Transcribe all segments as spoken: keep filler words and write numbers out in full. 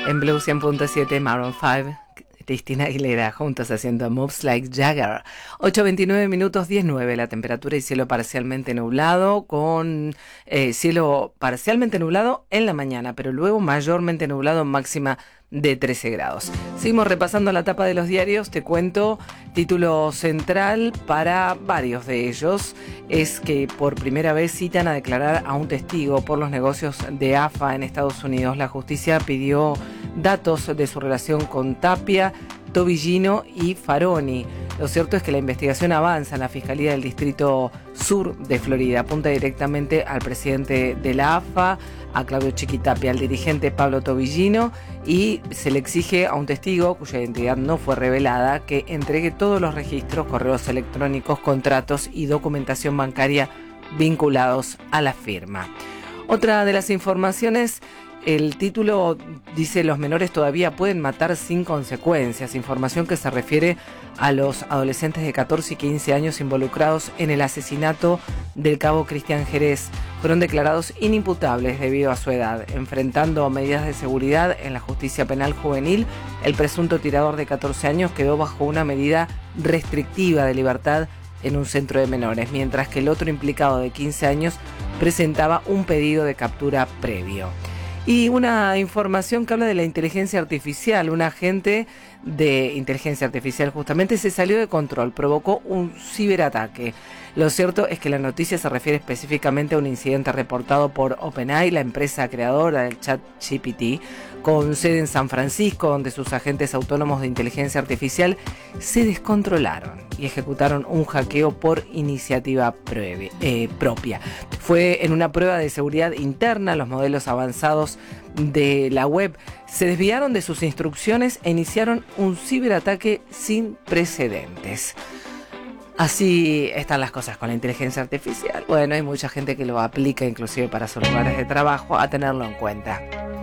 En Blue cien punto siete, Maroon cinco, Cristina Aguilera, juntos haciendo Moves Like Jagger. ocho veintinueve minutos, diez nueve, la temperatura y cielo parcialmente nublado, con eh, cielo parcialmente nublado en la mañana, pero luego mayormente nublado, máxima de trece grados. Seguimos repasando la tapa de los diarios. Te cuento, título central para varios de ellos es que por primera vez citan a declarar a un testigo por los negocios de A F A en Estados Unidos. La justicia pidió datos de su relación con Tapia, Tobillino y Faroni. Lo cierto es que la investigación avanza en la Fiscalía del Distrito Sur de Florida. Apunta directamente al presidente de la A F A, a Claudio Chiquitapia, al dirigente Pablo Tobillino, y se le exige a un testigo cuya identidad no fue revelada que entregue todos los registros, correos electrónicos, contratos y documentación bancaria vinculados a la firma. Otra de las informaciones, el título dice: los menores todavía pueden matar sin consecuencias. Información que se refiere a los adolescentes de catorce y quince años involucrados en el asesinato del cabo Cristian Jerez. Fueron declarados inimputables debido a su edad. Enfrentando medidas de seguridad en la justicia penal juvenil, el presunto tirador de catorce años quedó bajo una medida restrictiva de libertad en un centro de menores, mientras que el otro implicado de quince años presentaba un pedido de captura previo. Y una información que habla de la inteligencia artificial. Un agente de inteligencia artificial justamente se salió de control, provocó un ciberataque. Lo cierto es que la noticia se refiere específicamente a un incidente reportado por OpenAI, la empresa creadora del ChatGPT, con sede en San Francisco, donde sus agentes autónomos de inteligencia artificial se descontrolaron y ejecutaron un hackeo por iniciativa previa, eh, propia. Fue en una prueba de seguridad interna. Los modelos avanzados de la web se desviaron de sus instrucciones e iniciaron un ciberataque sin precedentes. Así están las cosas con la inteligencia artificial. Bueno, hay mucha gente que lo aplica inclusive para sus lugares de trabajo, a tenerlo en cuenta.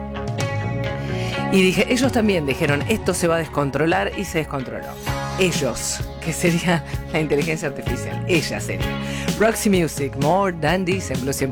Y dije, ellos también dijeron, esto se va a descontrolar, y se descontroló. Ellos, que sería la inteligencia artificial, ella sería. Roxy Music, More Than This en Blue cien.